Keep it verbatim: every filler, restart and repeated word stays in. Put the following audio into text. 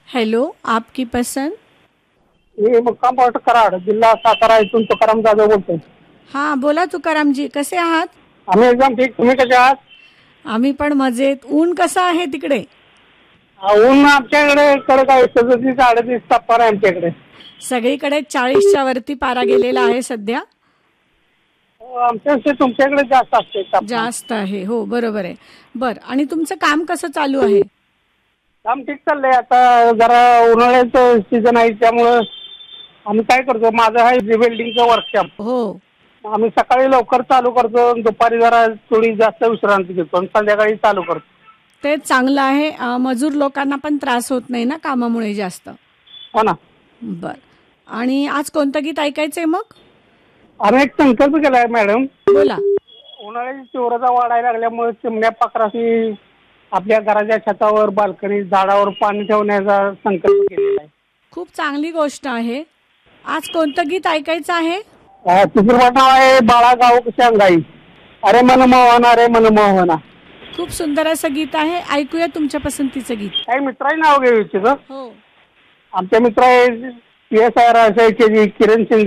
Hello, आपकी पसंद। मी मुक्काम पोस्ट कराड, जिल्हा सातारा इथून तुकाराम जाधव बोलतोय. हां, बोला तुकारामजी, कसे आहात? आम्ही एकदम ठीक. तुम्ही कसे आहात? आम्ही पण मजेत. ऊन कसं आहे तिकडे? अ, ऊन आमच्याकडे कडक आहे. सदतीस अडतीस तापमान आहे आमच्याकडे. सगळीकडे चाळीसच्या वरती पारा गेलेला आहे सध्या. अ, आमच्यापेक्षा तुमच्याकडे जास्त असते तापमान. जास्त आहे, हो बरोबर आहे. बर, आणि तुमचं काम कसं चालू आहे? काम ठीक चाललंय. आता जरा उन्हाळ्याचं सीझन आहे त्यामुळं आम्ही काय करतो, माझं आहे वेल्डिंगचं वर्कशॉप. हो. आम्ही सकाळी लवकर चालू करतो, दुपारी जरा थोडी जास्त विश्रांती घेतो आणि संध्याकाळी चालू करतो. ते चांगलं आहे. अ, मजूर लोकांना पण त्रास होत नाही ना कामामुळे जास्त. हो ना. बर, आणि आज कोणतं गीत ऐकायचंय मग? आम्ही एक संकल्प केलाय मॅडम. बोला. उन्हाळ्याची तीव्रता वाढायला लागल्यामुळे चिमण्या पाखराशी आपल्या घराच्या छतावर, बाल्कनी, झाडावर पाणी ठेवण्याचा संकल्प केलेला आहे. खूप चांगली गोष्ट आहे. आज कोणतं गीत ऐकायचं आहे? अ, चित्रपट नाव आहे बाळा गाव कशी अंगाई. अरे मन मोहना, अरे मन मोहना. खूप सुंदर असं गीत आहे. ऐकूया तुमच्या पसंतीचं गीत. काही मित्रांनी नाव घेऊ इच्छित. हो. आमच्या मित्र आहे पी एस आय राजशाही के जी किरण शिंदे.